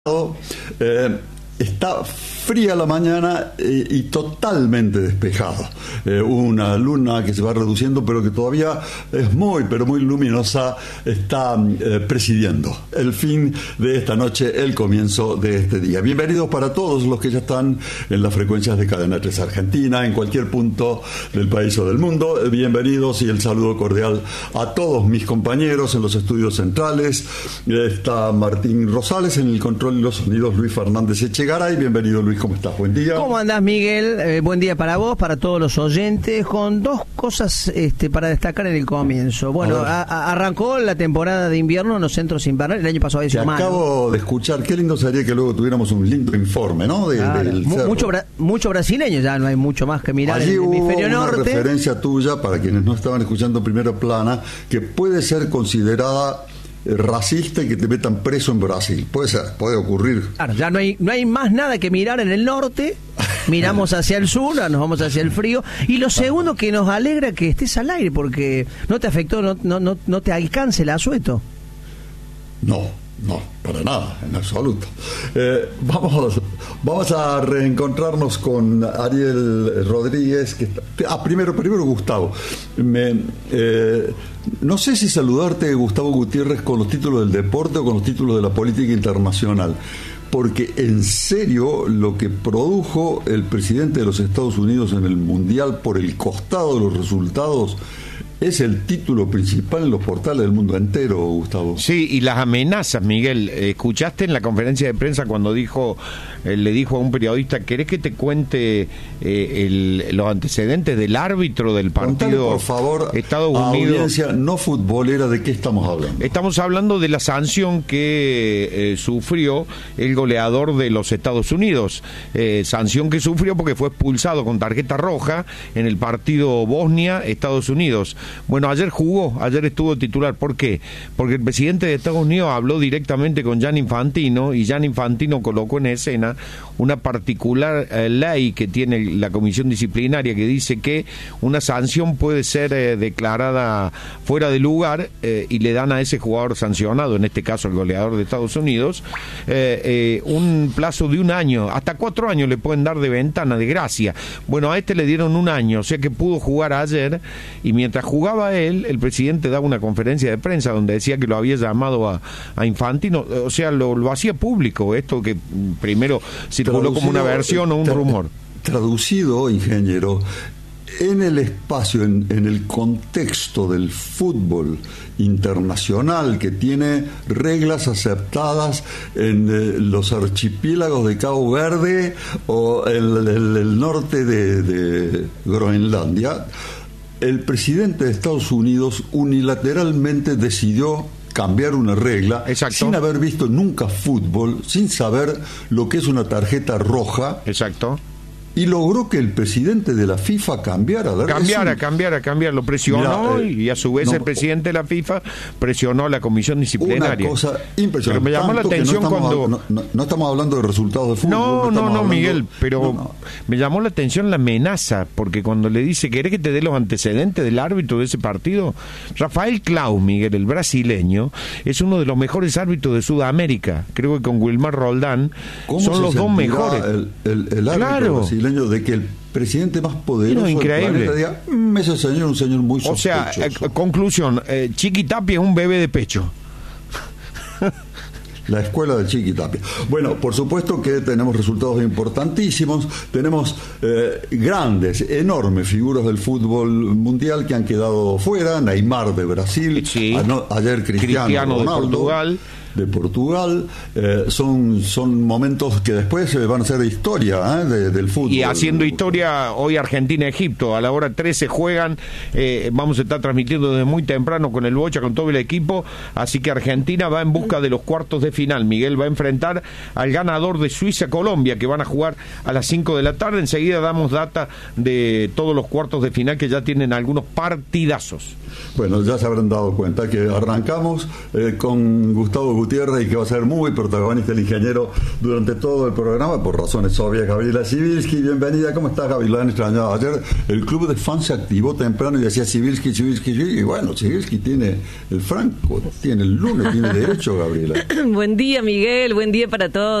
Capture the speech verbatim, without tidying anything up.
Eh, está fría la mañana eh, y totalmente despejado. Eh, una luna que se va reduciendo, pero que todavía es muy, pero muy luminosa, está eh, presidiendo el fin de esta noche, el comienzo de este día. Bienvenidos para todos los que ya están en las frecuencias de Cadena tres Argentina, en cualquier punto del país o del mundo. Eh, bienvenidos y el saludo cordial a todos mis compañeros en los estudios centrales. Eh, está Martín Rosales en el control de los sonidos, Luis Fernández Echegaray. Bienvenido, Luis, ¿cómo estás? Buen día. ¿Cómo andás, Miguel? Eh, buen día para vos, para todos los oyentes, con dos cosas este, para destacar en el comienzo. Bueno, a a, arrancó la temporada de invierno en los centros invernales, el año pasado había sido malo. Acabo de escuchar, qué lindo sería que luego tuviéramos un lindo informe, ¿no? De, claro. del M mucho, bra mucho brasileño, ya no hay mucho más que mirar. Allí en el hemisferio hubo una norte. Referencia tuya, para quienes no estaban escuchando Primera Plana, que puede ser considerada racista y que te metan preso en Brasil. Puede ser, puede ocurrir. Claro, ya no hay, no hay más nada que mirar en el norte. Miramos hacia el sur, nos vamos hacia el frío. Y lo segundo, que nos alegra que estés al aire, porque no te afectó, no, no, no, no te alcance el asueto. No, no, para nada, en absoluto. Eh, vamos, vamos a reencontrarnos con Ariel Rodríguez. Que está, ah, primero, primero Gustavo. Me, eh, no sé si saludarte, Gustavo Gutiérrez, con los títulos del deporte o con los títulos de la política internacional. Porque en serio lo que produjo el presidente de los Estados Unidos en el Mundial por el costado de los resultados es el título principal en los portales del mundo entero, Gustavo. Sí, y las amenazas, Miguel. ¿Escuchaste en la conferencia de prensa cuando dijo, eh, le dijo a un periodista, ¿querés que te cuente eh, el, los antecedentes del árbitro del partido? Contale, por favor, Estados a Unidos, audiencia no futbolera, ¿de qué estamos hablando? Estamos hablando de la sanción que eh, sufrió el goleador de los Estados Unidos. Eh, sanción que sufrió porque fue expulsado con tarjeta roja en el partido Bosnia-Estados Unidos. Bueno, ayer jugó, ayer estuvo titular. ¿Por qué? Porque el presidente de Estados Unidos habló directamente con Gianni Infantino y Gianni Infantino colocó en escena una particular eh, ley que tiene la comisión disciplinaria que dice que una sanción puede ser eh, declarada fuera de lugar eh, y le dan a ese jugador sancionado, en este caso el goleador de Estados Unidos, eh, eh, un plazo de un año, hasta cuatro años le pueden dar de ventana, de gracia. Bueno, a este le dieron un año, o sea que pudo jugar ayer, y mientras jugaba él, el presidente daba una conferencia de prensa donde decía que lo había llamado a, a Infantino, o sea, lo, lo hacía público, esto que primero circuló como una versión o un rumor. Traducido, ingeniero, en el espacio, en, en el contexto del fútbol internacional que tiene reglas aceptadas en eh, los archipiélagos de Cabo Verde o el, el, el norte de, de Groenlandia, el presidente de Estados Unidos unilateralmente decidió cambiar una regla. Exacto. Sin haber visto nunca fútbol, sin saber lo que es una tarjeta roja. Exacto. Y logró que el presidente de la FIFA cambiara. ¿verdad? Cambiara, un... cambiara, cambiara. Lo presionó. Mira, eh, y a su vez no, el presidente de la FIFA presionó a la comisión disciplinaria. Una cosa impresionante. Pero me llamó la atención no cuando... No, no, no estamos hablando de resultados de fútbol. No, no, no, hablando... Miguel, pero no, no. me llamó la atención la amenaza, porque cuando le dice, ¿querés que te dé los antecedentes del árbitro de ese partido? Rafael Klaus, Miguel, el brasileño, es uno de los mejores árbitros de Sudamérica. Creo que con Wilmar Roldán son los dos mejores. El, el, el árbitro claro. brasileño de que el presidente más poderoso no, increíble. del planeta diga, mmm, ese señor es un señor muy sospechoso. O sea, eh, conclusión, eh, Chiqui Tapia es un bebé de pecho. La escuela de Chiqui Tapia. Bueno, por supuesto que tenemos resultados importantísimos, tenemos eh, grandes, enormes figuras del fútbol mundial que han quedado fuera. Neymar de Brasil, sí. a, ayer Cristiano, Cristiano Ronaldo, de Portugal. de Portugal, eh, son, son momentos que después eh, van a ser de historia eh, de, del fútbol. Y haciendo historia, hoy Argentina-Egipto, a la hora trece juegan, eh, vamos a estar transmitiendo desde muy temprano con el Bocha, con todo el equipo, así que Argentina va en busca de los cuartos de final. Miguel va a enfrentar al ganador de Suiza-Colombia, que van a jugar a las cinco de la tarde. Enseguida damos data de todos los cuartos de final que ya tienen algunos partidazos. Bueno, ya se habrán dado cuenta que arrancamos eh, con Gustavo Gutiérrez y que va a ser muy protagonista el ingeniero durante todo el programa, por razones obvias. Gabriela Sibilski, bienvenida. ¿Cómo estás, Gabriela? Han extrañado. Ayer el club de fans se activó temprano y decía Sibilski, Sibilski, y bueno, Sibilski tiene el franco, tiene el lunes, tiene derecho, Gabriela. Buen día, Miguel, buen día para todos.